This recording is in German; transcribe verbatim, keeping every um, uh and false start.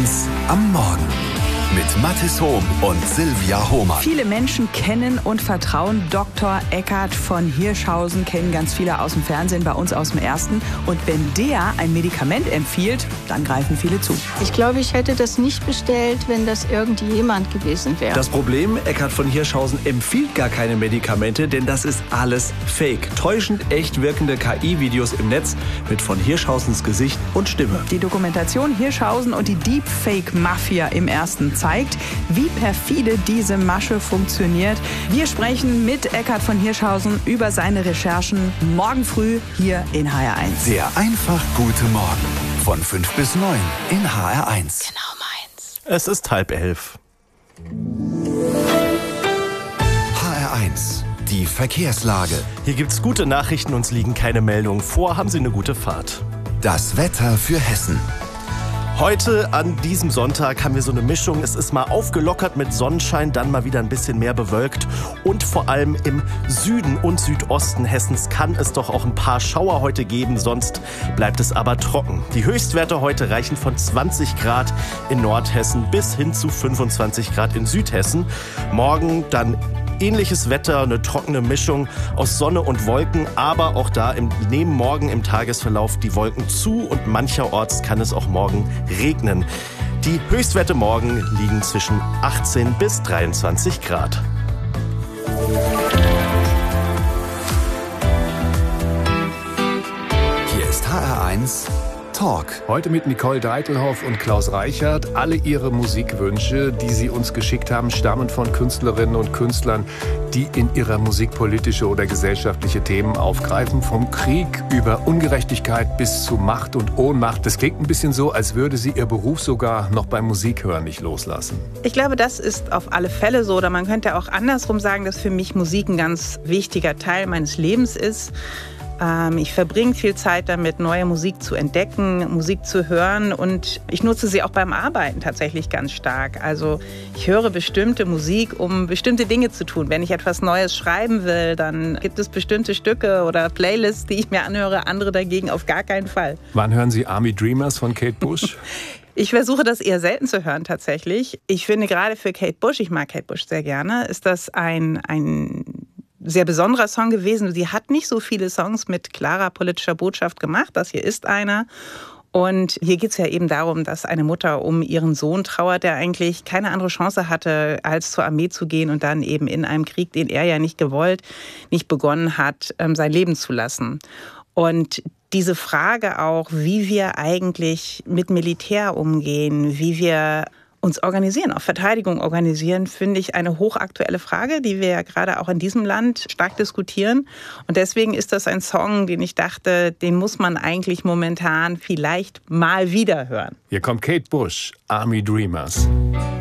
eins am Morgen mit Mathis Hohm und Silvia Hohmann. Viele Menschen kennen und vertrauen Doktor Eckhard von Hirschhausen, kennen ganz viele aus dem Fernsehen, bei uns aus dem Ersten. Und wenn der ein Medikament empfiehlt, dann greifen viele zu. Ich glaube, ich hätte das nicht bestellt, wenn das irgendjemand gewesen wäre. Das Problem, Eckhard von Hirschhausen empfiehlt gar keine Medikamente, denn das ist alles Fake. Täuschend echt wirkende K I-Videos im Netz mit von Hirschhausens Gesicht und Stimme. Die Dokumentation Hirschhausen und die Deepfake-Mafia im Ersten zeigt, wie perfide diese Masche funktioniert. Wir sprechen mit Eckhard von Hirschhausen über seine Recherchen morgen früh hier in H R eins. Der einfach gute Morgen von fünf bis neun in H R eins. Genau meins. Es ist halb elf. H R eins, die Verkehrslage. Hier gibt's gute Nachrichten, uns liegen keine Meldungen vor. Haben Sie eine gute Fahrt. Das Wetter für Hessen. Heute an diesem Sonntag haben wir so eine Mischung. Es ist mal aufgelockert mit Sonnenschein, dann mal wieder ein bisschen mehr bewölkt. Und vor allem im Süden und Südosten Hessens kann es doch auch ein paar Schauer heute geben. Sonst bleibt es aber trocken. Die Höchstwerte heute reichen von zwanzig Grad in Nordhessen bis hin zu fünfundzwanzig Grad in Südhessen. Morgen dann ähnliches Wetter, eine trockene Mischung aus Sonne und Wolken, aber auch da im, nehmen morgen im Tagesverlauf die Wolken zu und mancherorts kann es auch morgen regnen. Die Höchstwerte morgen liegen zwischen achtzehn bis dreiundzwanzig Grad. Hier ist H R eins Talk. Heute mit Nicole Deitelhoff und Klaus Reichert. Alle ihre Musikwünsche, die sie uns geschickt haben, stammen von Künstlerinnen und Künstlern, die in ihrer Musik politische oder gesellschaftliche Themen aufgreifen. Vom Krieg über Ungerechtigkeit bis zu Macht und Ohnmacht. Das klingt ein bisschen so, als würde sie ihr Beruf sogar noch beim Musikhören nicht loslassen. Ich glaube, das ist auf alle Fälle so. Oder man könnte auch andersrum sagen, dass für mich Musik ein ganz wichtiger Teil meines Lebens ist. Ich verbringe viel Zeit damit, neue Musik zu entdecken, Musik zu hören und ich nutze sie auch beim Arbeiten tatsächlich ganz stark. Also ich höre bestimmte Musik, um bestimmte Dinge zu tun. Wenn ich etwas Neues schreiben will, dann gibt es bestimmte Stücke oder Playlists, die ich mir anhöre, andere dagegen auf gar keinen Fall. Wann hören Sie Army Dreamers von Kate Bush? Ich versuche das eher selten zu hören tatsächlich. Ich finde gerade für Kate Bush, ich mag Kate Bush sehr gerne, ist das ein... ein sehr besonderer Song gewesen. Sie hat nicht so viele Songs mit klarer politischer Botschaft gemacht. Das hier ist einer. Und hier geht es ja eben darum, dass eine Mutter um ihren Sohn trauert, der eigentlich keine andere Chance hatte, als zur Armee zu gehen und dann eben in einem Krieg, den er ja nicht gewollt, nicht begonnen hat, sein Leben zu lassen. Und diese Frage auch, wie wir eigentlich mit Militär umgehen, wie wir uns organisieren, auch Verteidigung organisieren, finde ich eine hochaktuelle Frage, die wir ja gerade auch in diesem Land stark diskutieren. Und deswegen ist das ein Song, den ich dachte, den muss man eigentlich momentan vielleicht mal wieder hören. Hier kommt Kate Bush, Army Dreamers.